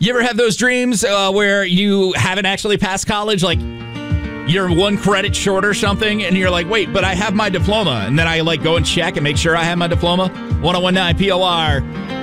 You ever have those dreams where you haven't actually passed college? Like, you're one credit short or something, and you're like, wait, but I have my diploma. And then I, like, go and check and make sure I have my diploma. 101.9 POR.